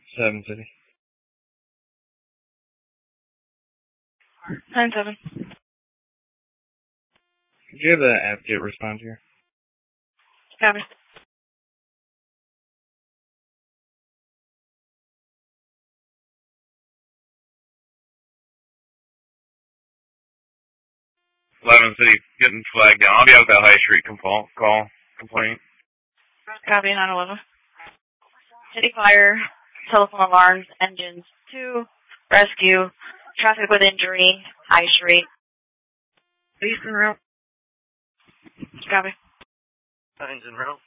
7 City. 9-7. Could you have the advocate respond here? Copy. City, getting flagged down. I'll be out that High Street complaint. Copy, 911. City fire, telephone alarms, engines 2, rescue, traffic with injury, High Street. Police en route. Copy. Signs en route.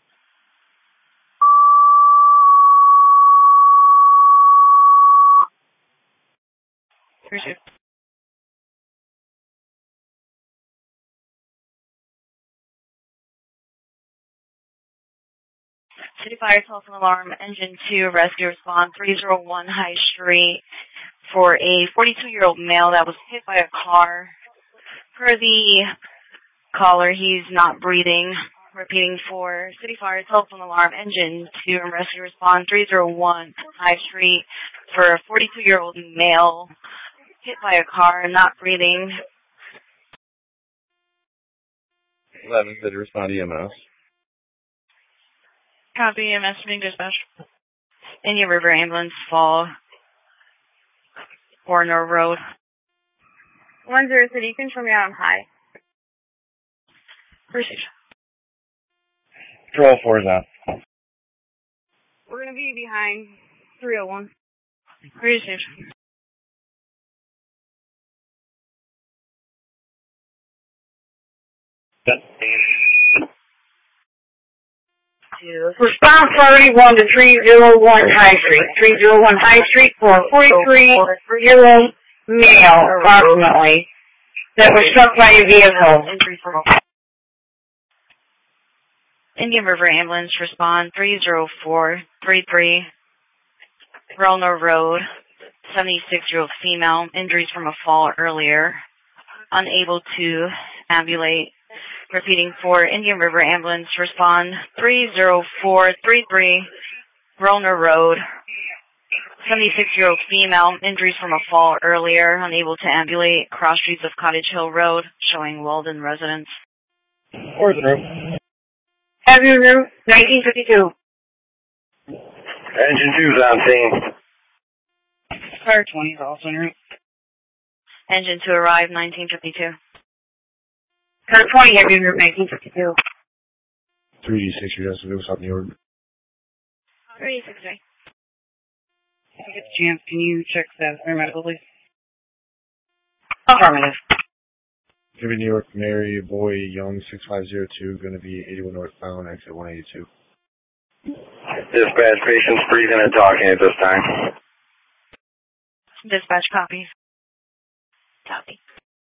Appreciate it. City fire, telephone alarm, engine 2, rescue respond 301 High Street for a 42-year-old male that was hit by a car. Per the caller, he's not breathing. Repeating for City fire, telephone alarm, engine 2, and rescue respond 301 High Street for a 42-year-old male hit by a car, not breathing. 11 City, respond EMS. Copy, EMS being dispatched. Indian River Ambulance, Fall, Warner Road. 10 City, you can show me out on high. Received. Control 4 is out. We're going to be behind 301. Received. Response 31 to 301 High Street. 301 High Street for a 43-year-old male, approximately, that was struck by a vehicle. Indian River Ambulance, respond 30433, Roanoke Road, 76-year-old female, injuries from a fall earlier, unable to ambulate. Repeating for Indian River Ambulance, respond 30433, Roanoke Road, 76-year-old female, injuries from a fall earlier, unable to ambulate, cross streets of Cottage Hill Road, showing Walden residents. Where's the room? Avenue 1952. Engine 2's on scene. Fire 20 is also en route. Engine 2 arrived, 1952. Car 20, Avenue 1952. 3D6, you have to do something. 363. If you get the chance, can you check status for medical, please? Affirmative. Give New York, Mary, Boy, Young, 6502, going to be 81 northbound, exit 182. Dispatch, patient's breathing and talking at this time. Dispatch copies. Copy.